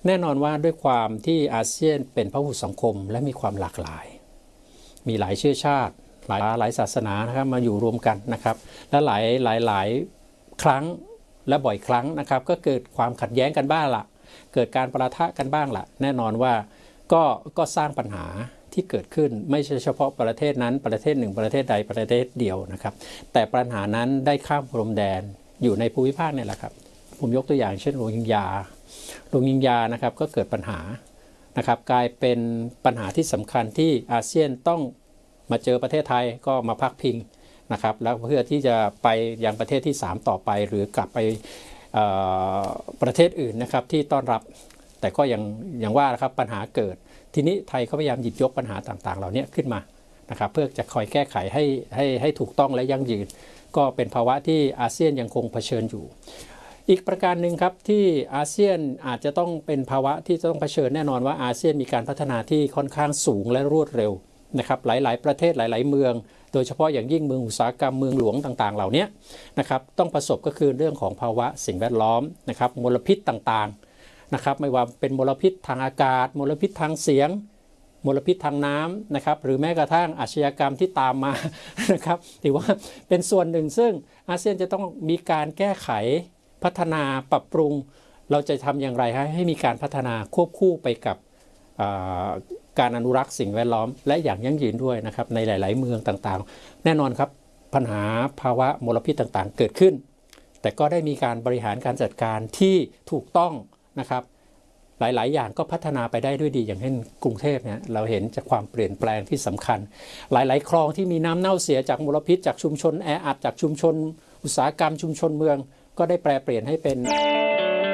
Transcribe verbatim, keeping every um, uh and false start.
แน่นอนว่าด้วยความที่อาเซียนเป็นพหุสังคมและมีความหลากหลายมีหลายเชื้อชาติหลายหลายศาสนานะครับมาอยู่รวมกันนะครับและหลายหลายหลายครั้งและบ่อยครั้งนะครับก็เกิดความขัดแย้งกันบ้างละเกิดการประทะกันบ้างละแน่นอนว่าก็ก็สร้างปัญหาที่เกิดขึ้นไม่ใช่เฉพาะประเทศนั้นประเทศหนึ่งประเทศใดประเทศเดียวนะครับแต่ปัญหานั้นได้ข้ามพรมแดนอยู่ในภูมิภาคเนี่ยแหละครับผมยกตัวอย่างเช่นโรฮิงญาโรฮิงญานะครับก็เกิดปัญหานะครับกลายเป็นปัญหาที่สำคัญที่อาเซียนต้องมาเจอประเทศไทยก็มาพักพิงนะครับแล้วเพื่อที่จะไปยังประเทศที่สามต่อไปหรือกลับไปประเทศอื่นนะครับที่ต้อนรับแต่ก็ยังยังว่านะครับปัญหาเกิดทีนี้ไทยเขาพยายามหยิบยกปัญหาต่างๆเหล่านี้ขึ้นมานะครับเพื่อจะคอยแก้ไขให้ให้ให้ถูกต้องและยั่งยืนก็เป็นภาวะที่อาเซียนยังคงเผชิญอยู่อีกประการหนึ่งครับที่อาเซียนอาจจะต้องเป็นภาวะที่จะต้องเผชิญแน่นอนว่าอาเซียนมีการพัฒนาที่ค่อนข้างสูงและรวดเร็วนะครับหลายๆประเทศหลายๆเมืองโดยเฉพาะอย่างยิ่งเมืองอุตสาหกรรมเมืองหลวงต่างๆเหล่านี้นะครับต้องประสบก็คือเรื่องของภาวะสิ่งแวดล้อมนะครับมลพิษต่างๆนะครับไม่ว่าเป็นมลพิษทางอากาศมลพิษทางเสียงมลพิษทางน้ำนะครับหรือแม้กระทั่งอาชญากรรมที่ตามมานะครับถือว่าเป็นส่วนหนึ่งซึ่งอาเซียนจะต้องมีการแก้ไขพัฒนาปรับปรุงเราจะทำอย่างไรให้มีการพัฒนาควบคู่ไปกับการอนุรักษ์สิ่งแวดล้อมและอย่างยั่งยืนด้วยนะครับในหลายๆเมืองต่างๆแน่นอนครับปัญหาภาวะมลพิษต่างๆเกิดขึ้นแต่ก็ได้มีการบริหารการจัดการที่ถูกต้องนะครับหลายๆอย่างก็พัฒนาไปได้ด้วยดีอย่างเช่นกรุงเทพเนี่ยเราเห็นจากความเปลี่ยนแปลงที่สำคัญหลายๆคลองที่มีน้ำเน่าเสียจากมลพิษจากชุมชนแออัดจากชุมชนอุตสาหกรรมชุมชนเมืองก็ได้แปลเปลี่ยนให้เป็น